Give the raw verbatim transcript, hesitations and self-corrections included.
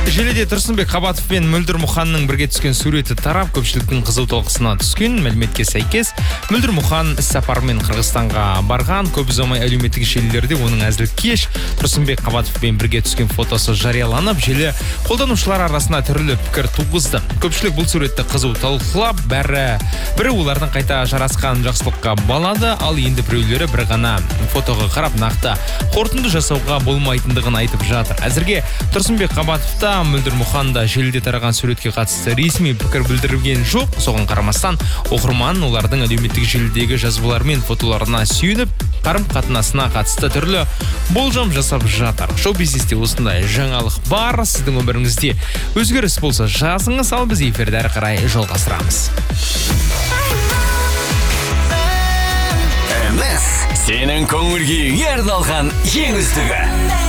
Желіде Тұрсынбек Қабатов пен Мөлдір Мұханның бірге түскен суреті тарап, көпшіліктің қызу талқысына түскен. Мәліметке сәйкес, Мөлдір Мұхан іс-сапармен Қырғызстанға барған. Көп ұзамай әлеуметтік желілерде оның әзіл-кеш Тұрсынбек Қабатовпен бірге түскен фотосы жарияланып, желі қолданушылар арасында түрлі пікір туғызды. Көпшілік бұл суретті қызу талқылап, бәрі бірі олардың қайта жарасқан жақсылыққа балады, ал енді біреулері бір ғана фотоға қарап нақты қорытынды жасауға болмайтындығын айтып жатыр. Әзірге Тұрсынбек Қабатовта, Мөлдір Мұханда желіде тараған суретке қатысты ресми пікір білдірген жоқ. Соған қарамастан, оқырман олардың әлеуметтік желідегі жазбалары мен фотоларына сүйініп, қарым-қатынасына қатысты түрлі болжам жасап жатыр. Шоу-бизнесте осындай жаңалық бар. Сіздің өміріңізде өзгеріс болса жазыңыз, ал біз эфирді әрі қарай жалғастырамыз. Сенің көңіл күйіңе арналған ең үздігі.